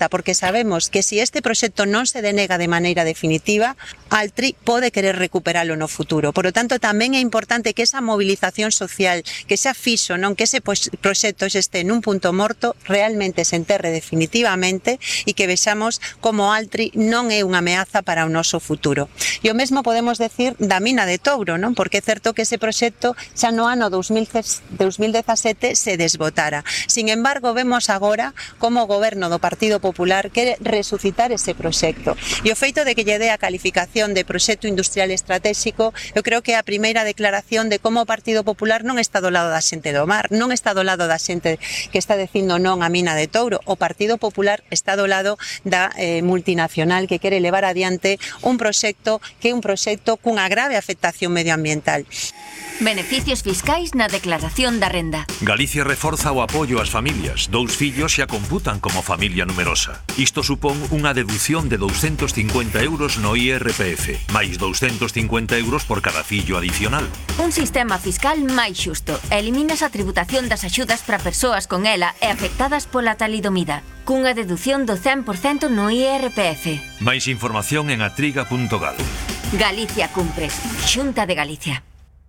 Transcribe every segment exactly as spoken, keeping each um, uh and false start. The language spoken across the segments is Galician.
aberta, porque sabemos que se este proxecto non se denega de maneira definitiva, Altri pode querer recuperalo no futuro. Por lo tanto, tamén é importante que esa movilización social, que xa fixo, non que ese proxecto este nun punto morto, realmente se enterre definitivamente e que vexamos como Altri non é unha ameaza para o noso futuro. E o mesmo podemos decir da mina de Touro, non? Porque é certo que ese proxecto xa no ano dous mil dezasete se desbotara. Sin embargo, vemos agora como o goberno do Partido Popular quere resucitar ese proxecto. E o feito de que lle dé a calificación de proxecto industrial estratégico, eu creo que é a primeira declaración de como o Partido Popular non está do lado da xente do mar, non está do lado da xente que está dicindo non a mina de Touro. O Partido Popular está do lado da eh, multinacional que quere levar adiante un proxecto que é un proxecto cunha grave afectación medioambiental. Beneficios fiscais na declaración da renda. Galicia reforza o apoio ás familias. Dous fillos xa computan como familia numerosa. Isto supón unha deducción de douscentos cincuenta euros no I R P F, máis douscentos cincuenta euros por cada fillo adicional. Un sistema fiscal máis xusto. Eliminas a tributación das axudas para persoas con ela e afectadas pola talidomida, cunha deducción do cen por cento no I R P F. Máis información en atriga punto gal. Galicia cumpre. Xunta de Galicia.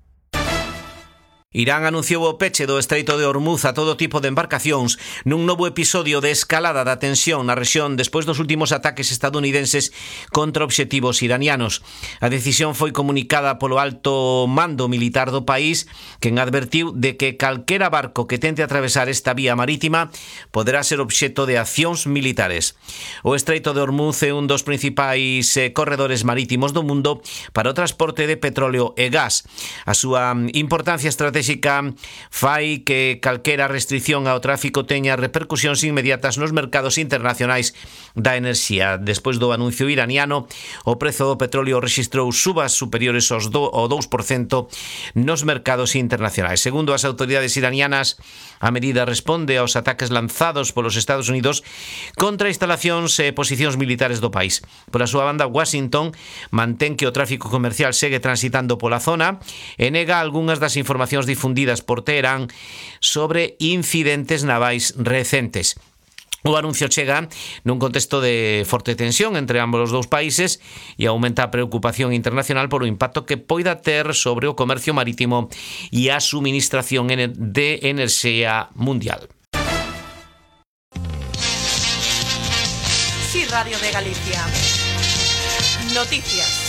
Irán anunciou o peche do Estreito de Hormuz a todo tipo de embarcacións nun novo episodio de escalada da tensión na rexión despois dos últimos ataques estadounidenses contra obxectivos iranianos. A decisión foi comunicada polo alto mando militar do país, quen advertiu de que calquera barco que tente atravesar esta vía marítima poderá ser obxecto de accións militares. O Estreito de Hormuz é un dos principais corredores marítimos do mundo para o transporte de petróleo e gas. A súa importancia estratégica fai que calquera restricción ao tráfico teña repercusións inmediatas nos mercados internacionais da enerxía. Despois do anuncio iraniano, o prezo do petróleo rexistrou subas superiores aos do, ao dous por cento nos mercados internacionais. Segundo as autoridades iranianas, a medida responde aos ataques lanzados polos Estados Unidos contra instalacións e posicións militares do país. Por a súa banda, Washington mantén que o tráfico comercial segue transitando pola zona e nega algunhas das informacións difundidas por Teherán sobre incidentes navais recentes. O anuncio chega nun contexto de forte tensión entre ambos os dous países e aumenta a preocupación internacional por o impacto que poida ter sobre o comercio marítimo e a suministración de enerxía mundial. Sí, Radio de Galicia. Noticias.